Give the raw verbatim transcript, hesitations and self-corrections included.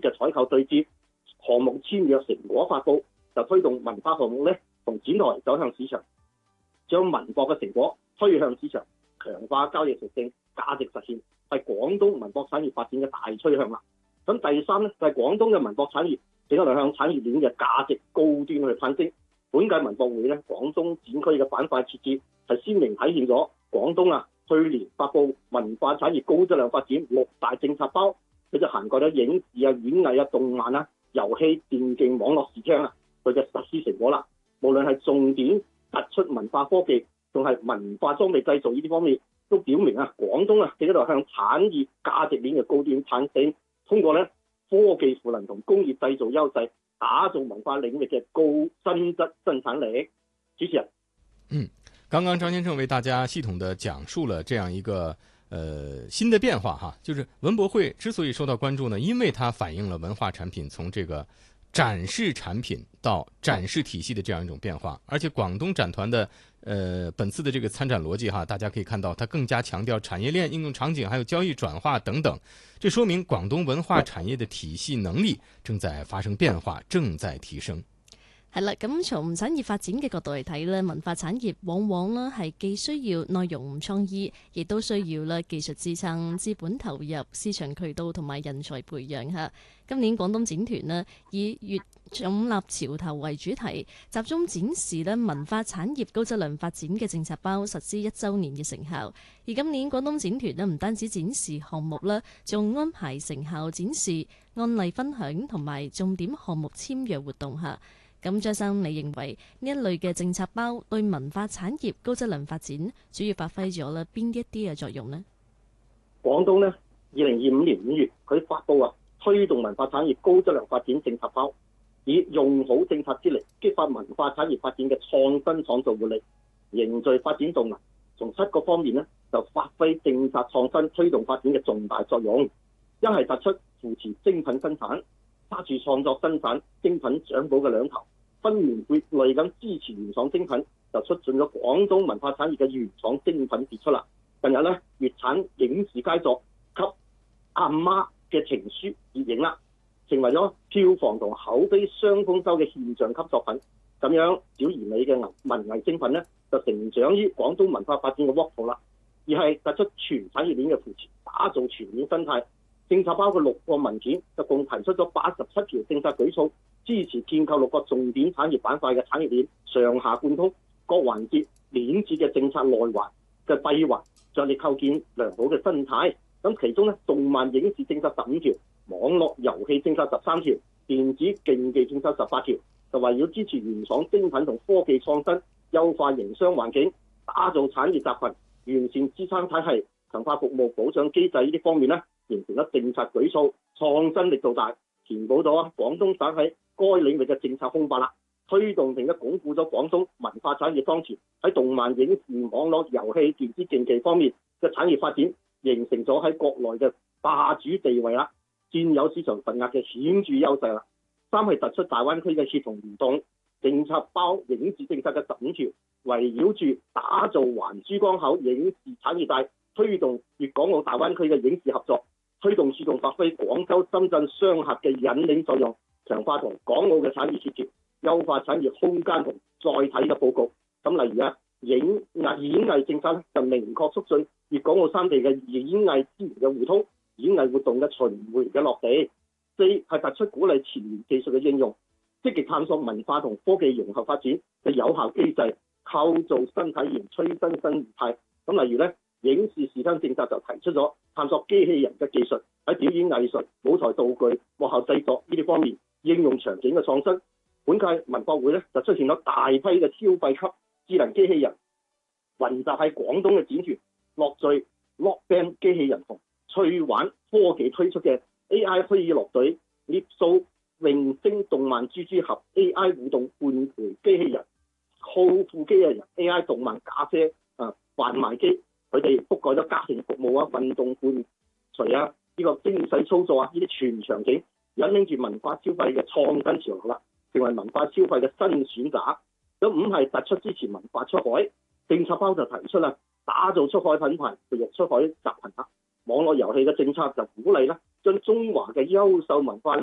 嘅採購對接、項目簽約成果發布，就推動文化項目咧從展台走向市場，將文博嘅成果推向市場，強化交易屬性、價值實現，係廣東文博產業發展嘅大趨向啦。咁第三咧就係、是、廣東嘅文博產業正喺度向產業鏈嘅價值高端去攀升。本屆文博會咧，廣東展區嘅板塊設置係鮮明體現咗廣東啊去年發布文化產業高質量發展六大政策包，佢就涵蓋咗影視啊、演藝啊、動漫啊、遊戲、電競、網絡視聽啊，佢嘅實施成果啦。無論係重點突出文化科技，仲係文化裝備製造呢啲方面，都表明啊，廣東啊正喺度向產業價值鏈嘅高端攀升，通過咧科技賦能同工業製造優勢，打造文化領域嘅高增質生產力。主持人， 嗯，剛剛張先生為大家系統地講述了這樣一個呃新的變化哈，就是文博會之所以受到關注呢，因為它反映了文化產品從這個展示產品到展示體系的這樣一種變化，而且廣東展團的呃本次的這個參展邏輯哈，大家可以看到它更加強調產業鏈應用場景，還有交易轉化等等，這說明廣東文化產業的體系能力正在發生變化，正在提升。 係啦，咁從產業發展嘅角度嚟睇咧，文化產業往往咧係既需要內容創意，亦都需要咧技術支撐、資本投入、市場渠道同埋人才培養嚇。今年廣東展團咧以粵總立潮頭為主題，集中展示咧文化產業高質量發展嘅政策包實施一週年嘅成效。而今年廣東展團咧唔單止展示項目啦，仲安排成效展示、案例分享同埋重點項目簽約活動嚇。咁張生，你認為呢一類嘅政策包對文化產業高質量發展主要發揮咗咧邊一啲嘅作用呢？ 廣東呢，二零二五年五月佢發布啊推動文化產業高質量發展政策包，以用好政策之力激發文化產業發展嘅創新創造活力，凝聚發展動能。從七個方面呢，就發揮政策創新推動發展嘅重大作用。一係突出扶持精品生產，揸住創作生產精品獎補嘅兩頭，分門別類咁支持原創精品，就促進咗廣東文化產業嘅原創精品傑出啦。近日咧，粵產影視佳作《給阿媽嘅情書》熱映啦，成為咗票房同口碑雙豐收嘅現象級作品。咁樣小而美嘅文藝精品咧，就成長於廣東文化發展嘅沃土啦。而係突出全產業鏈嘅扶持，打造全面生態。政策包括六個文件，就共提出咗八十七條政策舉措，支持建構六個重點產業板塊嘅產業鏈，上下貫通，各環節鏈接嘅政策內環嘅閉環，着力構建良好嘅生態。咁其中咧，動漫影視政策十五條，網絡遊戲政策十三條，電子競技政策十八條，就圍繞支持原廠精品同科技創新，優化營商環境，打造產業集群，完善支撐體系，強化服務保障機制呢啲方面咧，形成咗政策舉措，創新力度大，填補咗廣東省喺該領域嘅政策空白啦，推動並且鞏固咗廣東文化產業當前喺動漫影視、網絡遊戲、電子競技方面嘅產業發展，形成咗喺國內嘅霸主地位啦，佔有市場份額嘅顯著優勢啦。三係突出大灣區嘅協同聯動，政策包影視政策嘅十五條，圍繞住打造環珠江口影視產業帶，推動粵港澳大灣區嘅影視合作，推動主動發揮廣州、深圳雙核嘅引領作用，強化同港澳嘅產業協調，優化產業空間同載體嘅佈局。咁例如啊，影藝演藝政策咧就明確促進粵港澳三地嘅演藝資源嘅互通，演藝活動嘅巡迴嘅落地。四係突出鼓勵前沿技術嘅應用，積極探索文化同科技融合發展嘅有效機制，構造新體驗，催生新業態。咁例如咧，影視視聽政策就提出咗探索機器人嘅技術喺表演藝術、舞台道具、幕後製作呢啲方面應用場景嘅創新。本屆文博會咧就出現咗大批嘅消費級智能機器人雲集喺廣東嘅展團，樂聚 Lockband 機器人同趣玩科技推出嘅 A I 虛擬樂隊、獵數榮星動漫豬豬俠 A I 互動伴陪機器人、浩富機器人 A I 動漫假車啊販賣機，佢哋覆蓋咗家庭服務啊、運動伴隨啊、呢個精細操作啊呢啲全場景，引領住文化消費嘅創新潮流啦，成為文化消費嘅新選擇。咁五係突出支持文化出海，政策包就提出啦，打造出海品牌，培育出海集群啦。網絡遊戲嘅政策就鼓勵啦，將中華嘅優秀文化